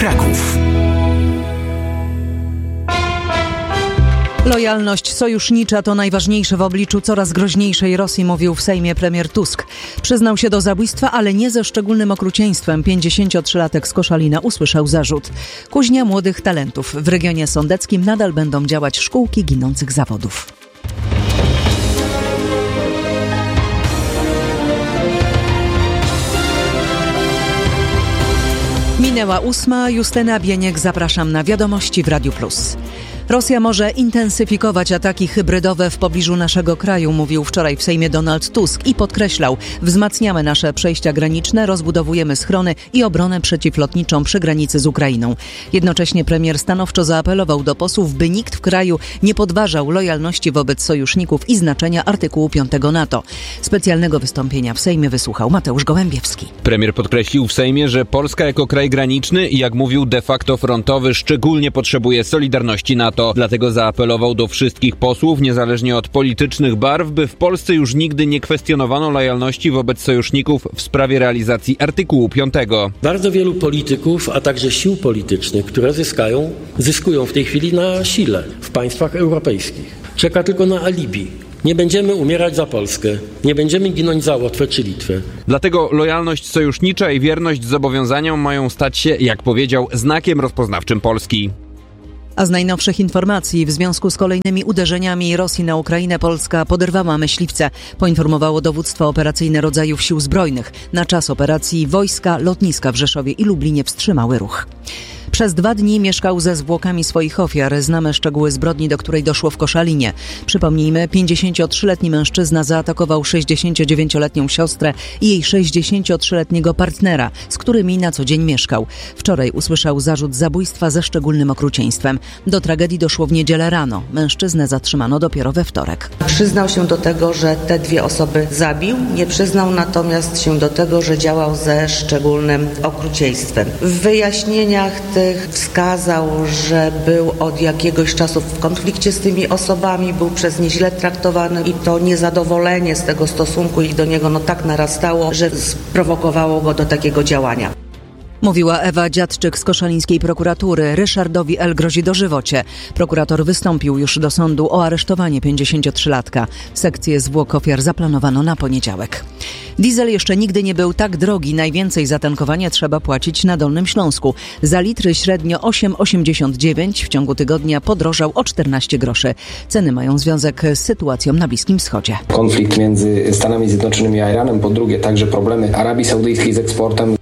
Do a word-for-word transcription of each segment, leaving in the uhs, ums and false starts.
Kraków. Lojalność sojusznicza to najważniejsze w obliczu coraz groźniejszej Rosji, mówił w Sejmie premier Tusk. Przyznał się do zabójstwa, ale nie ze szczególnym okrucieństwem. pięćdziesięciotrzylatek z Koszalina usłyszał zarzut. Kuźnia młodych talentów. W regionie sądeckim nadal będą działać szkółki ginących zawodów. Minęła ósma. Justyna Bieniek, zapraszam na Wiadomości w Radiu Plus. Rosja może intensyfikować ataki hybrydowe w pobliżu naszego kraju, mówił wczoraj w Sejmie Donald Tusk i podkreślał: wzmacniamy nasze przejścia graniczne, rozbudowujemy schrony i obronę przeciwlotniczą przy granicy z Ukrainą. Jednocześnie premier stanowczo zaapelował do posłów, by nikt w kraju nie podważał lojalności wobec sojuszników i znaczenia artykułu piątego NATO. Specjalnego wystąpienia w Sejmie wysłuchał Mateusz Gołębiewski. Premier podkreślił w Sejmie, że Polska jako kraj graniczny i, jak mówił, de facto frontowy, szczególnie potrzebuje solidarności NATO. Dlatego zaapelował do wszystkich posłów, niezależnie od politycznych barw, by w Polsce już nigdy nie kwestionowano lojalności wobec sojuszników w sprawie realizacji artykułu piątego. Bardzo wielu polityków, a także sił politycznych, które zyskają, zyskują w tej chwili na sile w państwach europejskich. Czeka tylko na alibi. Nie będziemy umierać za Polskę, nie będziemy ginąć za Łotwę czy Litwę. Dlatego lojalność sojusznicza i wierność zobowiązaniom mają stać się, jak powiedział, znakiem rozpoznawczym Polski. A z najnowszych informacji: w związku z kolejnymi uderzeniami Rosji na Ukrainę Polska poderwała myśliwce, poinformowało dowództwo operacyjne rodzajów sił zbrojnych. Na czas operacji wojska, lotniska w Rzeszowie i Lublinie wstrzymały ruch. Przez dwa dni mieszkał ze zwłokami swoich ofiar. Znamy szczegóły zbrodni, do której doszło w Koszalinie. Przypomnijmy, pięćdziesięciotrzyletni mężczyzna zaatakował sześćdziesięciodziewięcioletnią siostrę i jej sześćdziesięciotrzyletniego partnera, z którymi na co dzień mieszkał. Wczoraj usłyszał zarzut zabójstwa ze szczególnym okrucieństwem. Do tragedii doszło w niedzielę rano. Mężczyznę zatrzymano dopiero we wtorek. Przyznał się do tego, że te dwie osoby zabił. Nie przyznał natomiast się do tego, że działał ze szczególnym okrucieństwem. W wyjaśnieniach tych wskazał, że był od jakiegoś czasu w konflikcie z tymi osobami, był przez nie źle traktowany i to niezadowolenie z tego stosunku ich do niego no tak narastało, że sprowokowało go do takiego działania. Mówiła Ewa Dziadczyk z koszalińskiej prokuratury. Ryszardowi L. grozi dożywocie. Prokurator wystąpił już do sądu o aresztowanie pięćdziesięciotrzylatka. Sekcję zwłok ofiar zaplanowano na poniedziałek. Diesel jeszcze nigdy nie był tak drogi. Najwięcej za tankowanie trzeba płacić na Dolnym Śląsku. Za litry średnio osiem osiemdziesiąt dziewięć. W ciągu tygodnia podrożał o czternaście groszy. Ceny mają związek z sytuacją na Bliskim Wschodzie. Konflikt między Stanami Zjednoczonymi a Iranem, po drugie także problemy Arabii Saudyjskiej z eksportem.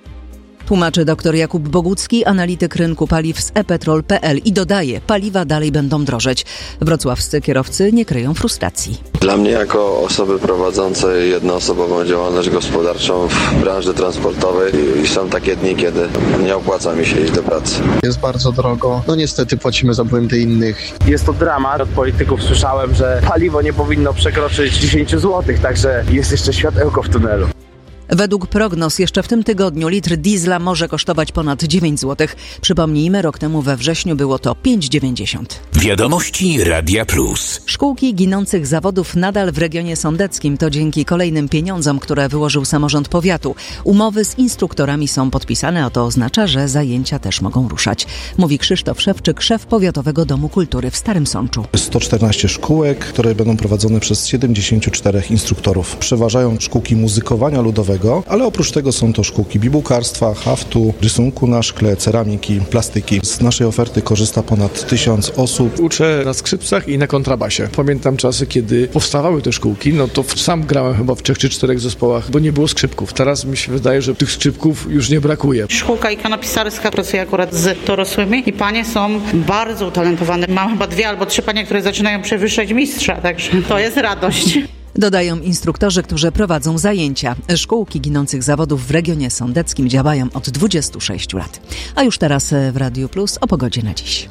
Tłumaczy dr Jakub Bogucki, analityk rynku paliw z e petrol kropka pe el i dodaje: paliwa dalej będą drożeć. Wrocławscy kierowcy nie kryją frustracji. Dla mnie jako osoby prowadzącej jednoosobową działalność gospodarczą w branży transportowej i są takie dni, kiedy nie opłaca mi się iść do pracy. Jest bardzo drogo. No niestety płacimy za błędy innych. Jest to dramat. Od polityków słyszałem, że paliwo nie powinno przekroczyć dziesięć złotych, także jest jeszcze światełko w tunelu. Według prognoz jeszcze w tym tygodniu litr diesla może kosztować ponad dziewięć złotych. Przypomnijmy, rok temu we wrześniu było to pięć dziewięćdziesiąt. Wiadomości Radia Plus. Szkółki ginących zawodów nadal w regionie sądeckim. To dzięki kolejnym pieniądzom, które wyłożył samorząd powiatu. Umowy z instruktorami są podpisane, a to oznacza, że zajęcia też mogą ruszać. Mówi Krzysztof Szewczyk, szef Powiatowego Domu Kultury w Starym Sączu. sto czternaście szkółek, które będą prowadzone przez siedemdziesięciu czterech instruktorów. Przeważają szkółki muzykowania ludowego, ale oprócz tego są to szkółki bibułkarstwa, haftu, rysunku na szkle, ceramiki, plastyki. Z naszej oferty korzysta ponad tysiąc osób. Uczę na skrzypcach i na kontrabasie. Pamiętam czasy, kiedy powstawały te szkółki, no to sam grałem chyba w trzech czy czterech zespołach, bo nie było skrzypków. Teraz mi się wydaje, że tych skrzypków już nie brakuje. Szkółka ikonopisarska pracuje akurat z dorosłymi i panie są bardzo utalentowane. Mam chyba dwie albo trzy panie, które zaczynają przewyższać mistrza, także to jest radość. Dodają instruktorzy, którzy prowadzą zajęcia. Szkółki ginących zawodów w regionie sądeckim działają od dwudziestu sześciu lat. A już teraz w Radiu Plus o pogodzie na dziś.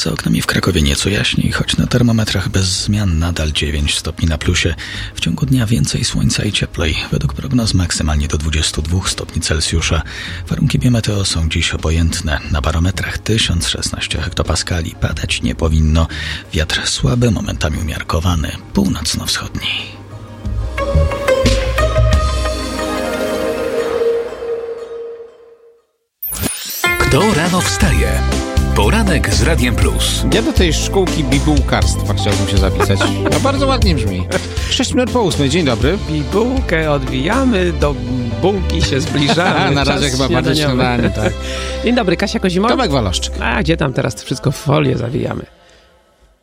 Za oknami w Krakowie nieco jaśniej, choć na termometrach bez zmian nadal dziewięć stopni na plusie. W ciągu dnia więcej słońca i cieplej. Według prognoz maksymalnie do dwudziestu dwóch stopni Celsjusza. Warunki biometeo są dziś obojętne. Na barometrach tysiąc szesnaście hektopaskali. Padać nie powinno. Wiatr słaby, momentami umiarkowany. Północno-wschodni. Kto rano wstaje? Poranek z Radiem Plus. Ja do tej szkółki bibułkarstwa chciałbym się zapisać. No bardzo ładnie brzmi. sześć minut po ósmej, dzień dobry. Bibułkę odwijamy, do bułki się zbliżamy. Na razie chyba bardziej śniadanie, tak. Dzień dobry, Kasia Kozimowa. Tomek Waloszczyk. A gdzie tam teraz wszystko w folię zawijamy?